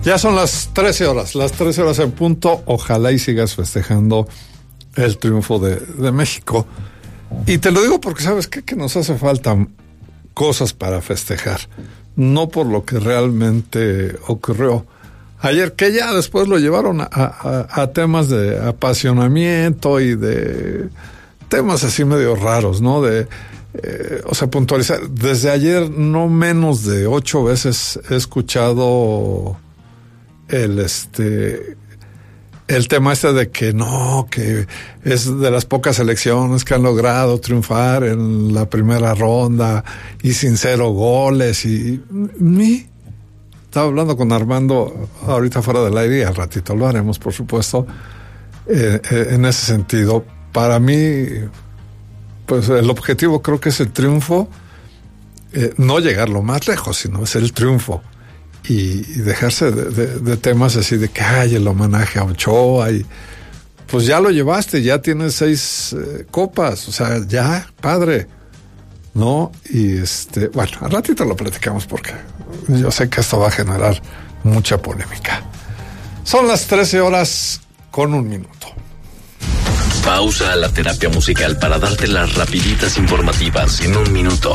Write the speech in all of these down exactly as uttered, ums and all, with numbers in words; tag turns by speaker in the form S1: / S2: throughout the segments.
S1: Ya son las trece horas, las trece horas en punto. Ojalá y sigas festejando el triunfo de, de México. Y te lo digo porque, ¿sabes qué? Que nos hace falta cosas para festejar. No por lo que realmente ocurrió ayer, que ya después lo llevaron a, a, a temas de apasionamiento y de temas así medio raros, ¿no? De, eh, o sea, puntualizar. Desde ayer no menos de ocho veces he escuchado el este el tema este de que no, que es de las pocas elecciones que han logrado triunfar en la primera ronda y sin cero goles y mi estaba hablando con Armando ahorita fuera del aire y al ratito lo haremos, por supuesto, eh, eh, en ese sentido. Para mí, pues el objetivo creo que es el triunfo, eh, no llegar lo más lejos, sino es el triunfo. Y, y dejarse de, de, de temas así de que hay el homenaje a Ochoa y pues ya lo llevaste, ya tienes seis eh, copas, o sea, ya, padre, ¿no? Y este, bueno, al ratito lo platicamos porque yo sé que esto va a generar mucha polémica. Son las trece horas con un minuto.
S2: Pausa a la terapia musical para darte las rapiditas informativas en un minuto.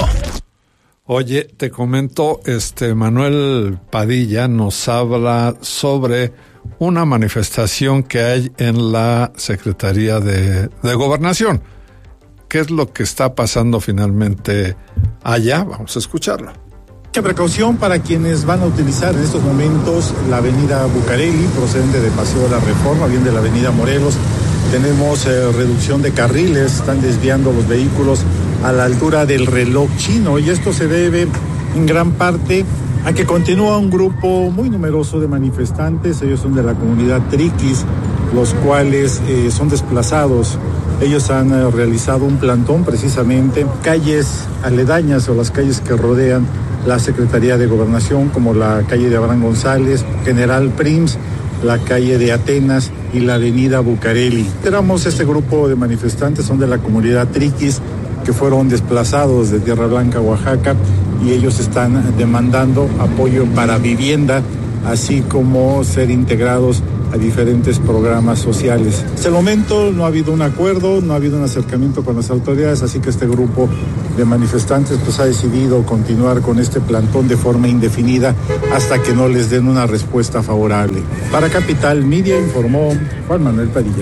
S1: Oye, te comento, este Manuel Padilla nos habla sobre una manifestación que hay en la Secretaría de, de Gobernación. ¿Qué es lo que está pasando finalmente allá? Vamos a escucharlo.
S3: Mucha precaución para quienes van a utilizar en estos momentos la avenida Bucareli, procedente de Paseo de la Reforma, bien de la avenida Morelos. Tenemos eh, reducción de carriles, están desviando los vehículos a la altura del reloj chino y esto se debe en gran parte a que continúa un grupo muy numeroso de manifestantes. Ellos son de la comunidad Triquis, los cuales eh, son desplazados. Ellos han eh, realizado un plantón precisamente calles aledañas o las calles que rodean la Secretaría de Gobernación, como la calle de Abraham González, General Prims, la calle de Atenas y la avenida Bucareli. Tenemos este grupo de manifestantes, son de la comunidad Triquis, que fueron desplazados de Tierra Blanca, Oaxaca, y ellos están demandando apoyo para vivienda, así como ser integrados a diferentes programas sociales. Hasta el momento no ha habido un acuerdo, no ha habido un acercamiento con las autoridades, así que este grupo de manifestantes pues ha decidido continuar con este plantón de forma indefinida hasta que no les den una respuesta favorable. Para Capital Media informó Juan Manuel Padilla.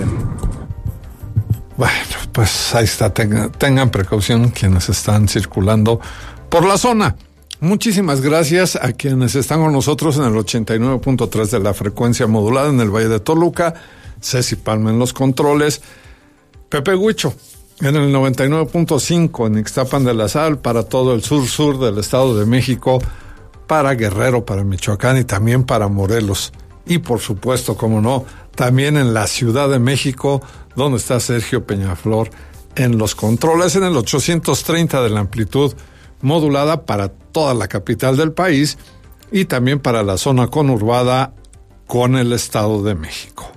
S1: Bueno, pues ahí está, tengan, tengan precaución quienes están circulando por la zona. Muchísimas gracias a quienes están con nosotros en el ochenta y nueve punto tres de la frecuencia modulada en el Valle de Toluca, Ceci Palma en los controles, Pepe Huicho en el noventa y nueve punto cinco en Ixtapan de la Sal, para todo el sur-sur del Estado de México, para Guerrero, para Michoacán y también para Morelos. Y por supuesto, como no, también en la Ciudad de México, donde está Sergio Peñaflor en los controles, en el ochocientos treinta de la amplitud modulada para toda la capital del país y también para la zona conurbada con el Estado de México.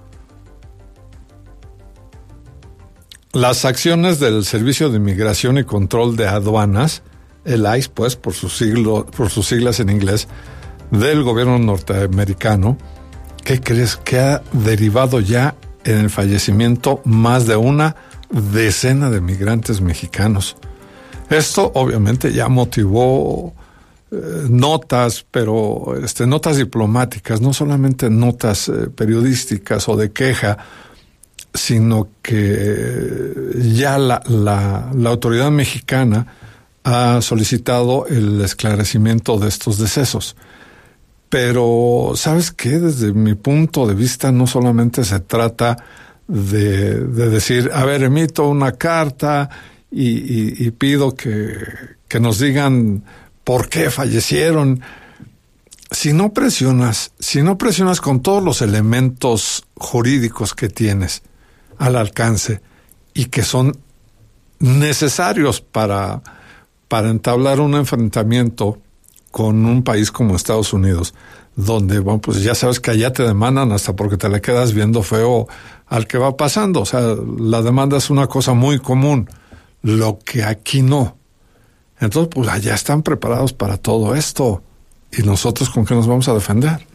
S1: Las acciones del Servicio de Inmigración y Control de Aduanas, el I C E, pues por sus siglo, por sus siglas en inglés, del gobierno norteamericano, ¿qué crees? Que ha derivado ya en el fallecimiento más de una decena de migrantes mexicanos. Esto obviamente ya motivó eh, notas, pero este, notas diplomáticas, no solamente notas eh, periodísticas o de queja, sino que ya la, la, la autoridad mexicana ha solicitado el esclarecimiento de estos decesos. Pero, ¿sabes qué? Desde mi punto de vista, no solamente se trata de, de decir, a ver, emito una carta y, y, y pido que, que nos digan por qué fallecieron. Si no presionas, si no presionas con todos los elementos jurídicos que tienes al alcance y que son necesarios para, para entablar un enfrentamiento con un país como Estados Unidos, donde, bueno, pues ya sabes que allá te demandan hasta porque te le quedas viendo feo al que va pasando. O sea, la demanda es una cosa muy común, lo que aquí no. Entonces, pues allá están preparados para todo esto. ¿Y nosotros con qué nos vamos a defender?